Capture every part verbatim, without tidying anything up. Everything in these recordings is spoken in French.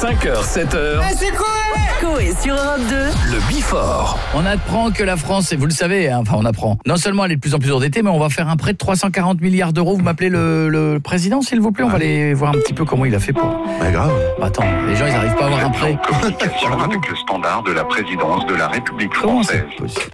cinq heures, sept heures. Ah, c'est quoi? Coé sur Europe deux. Le Before. On apprend que la France, et vous le savez, hein, enfin on apprend, non seulement elle est de plus en plus endettée, mais on va faire un prêt de trois cent quarante milliards d'euros. Vous m'appelez le, le président, s'il vous plaît. On va aller voir un petit peu comment il a fait pour... Bah grave. Bah, attends, les gens, ils n'arrivent pas à avoir un prêt. Communication avec le standard de la présidence de la République Comment française. c'est possible?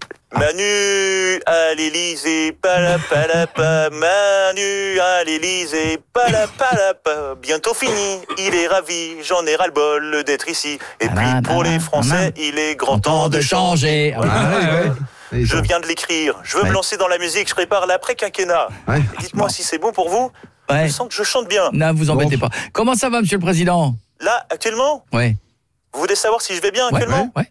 Manu à l'Élysée, palapalapa, Manu à l'Élysée, palapalapa, bientôt fini, il est ravi, j'en ai ras-le-bol d'être ici. Et puis pour les Français, il est grand temps de changer. Ah, ouais, ouais. Je viens de l'écrire, je veux Ouais. me lancer dans la musique, je prépare l'après-quinquennat. Ouais. Dites-moi si c'est bon pour vous, Ouais. je sens que je chante bien. Non, vous embêtez Bon. pas. Comment ça va, monsieur le président? Là, actuellement, Ouais. vous voulez savoir si je vais bien Ouais, actuellement? ouais.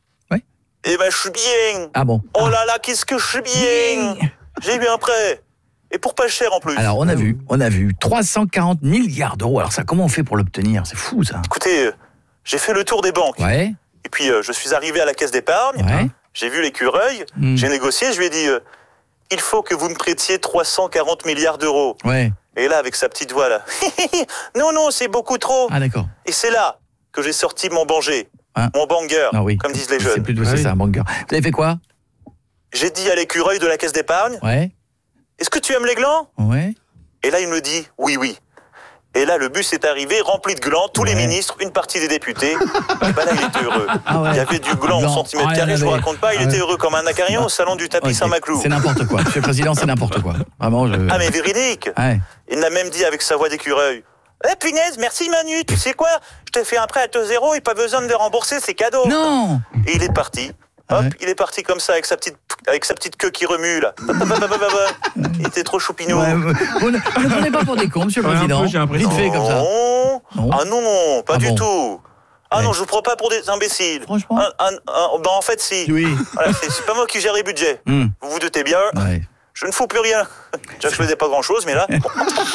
Eh ben, je suis bien. Ah bon. Oh là là, qu'est-ce que je suis bien. J'ai eu un prêt. Et pour pas cher en plus. Alors, on a vu, on a vu trois cent quarante milliards d'euros. Alors ça, comment on fait pour l'obtenir? C'est fou, ça. Écoutez, euh, j'ai fait le tour des banques. Ouais, Et puis, euh, je suis arrivé à la caisse d'épargne. ouais. J'ai vu l'écureuil. Mm. J'ai négocié. Je lui ai dit, euh, il faut que vous me prêtiez trois cent quarante milliards d'euros. Ouais. Et là, avec sa petite voix, là. non, non, c'est beaucoup trop. Ah, d'accord. Et c'est là que j'ai sorti mon banger. Hein Mon banger, Ah oui. comme disent les C'est jeunes. plutôt Ah c'est oui. ça, un banger. Vous avez fait quoi? J'ai dit à l'écureuil de la caisse d'épargne, Ouais, est-ce que tu aimes les glands? ouais. Et là, il me dit, oui, oui. Et là, le bus est arrivé, rempli de glands, tous les Ouais. ministres, une partie des députés. Et ben là, il était heureux. Ah ouais. Il y avait du gland Gland. au centimètre Ah, il y en carré, je vous avait. raconte pas, il Ah était ouais. heureux comme un acarion au salon du tapis Ok. Saint-Maclou. C'est n'importe quoi. Monsieur le président, c'est n'importe quoi. Vraiment, je... Ah mais véridique. Ouais. Il m'a même dit avec sa voix d'écureuil, eh punaise, merci Manu, tu sais quoi? Je t'ai fait un prêt à taux zéro et pas besoin de le rembourser, c'est cadeau. Non. Et il est parti. Hop, Ouais. il est parti comme ça avec sa petite avec sa petite queue qui remue là. Hop, hop, hop, hop, hop, hop. Il était trop choupinou. Ouais, vous, vous ne, vous ne prenez pas pour des cons, monsieur le Ouais, un président. peu, j'ai l'impression. Vite fait comme ça. Non. Non. Ah non, non, pas Ah du bon. tout. Ah Ouais. non, je vous prends pas pour des imbéciles. Franchement. Un- un- un- ben, en fait, si. Oui. Voilà, c'est c'est pas moi qui gère les budgets. Hmm. Vous vous doutez bien, Ouais. je ne fous plus rien. Déjà que je faisais pas grand chose, mais là. bon.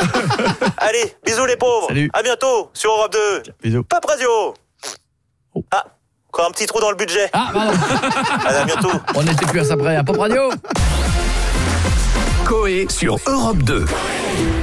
Allez, bisous les pauvres. Salut. À bientôt sur Europe deux. Bisous. Pop Radio. Oh. Ah, encore un petit trou dans le budget. Ah, pardon. Allez, à bientôt. On n'était plus à ça près. À Pop Radio. Coé sur Europe deux.